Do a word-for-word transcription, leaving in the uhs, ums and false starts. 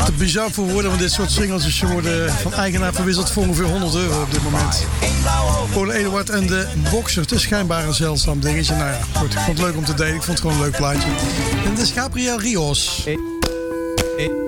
te bizar voor woorden, want dit soort singles dus ze worden van eigenaar verwisseld voor ongeveer honderd euro op dit moment. Paul Eduard en de Boxer, het is schijnbaar een zeldzaam dingetje. Nou ja, goed, ik vond het leuk om te delen, ik vond het gewoon een leuk plaatje. En dit is Gabriel Rios. Hey. Hey.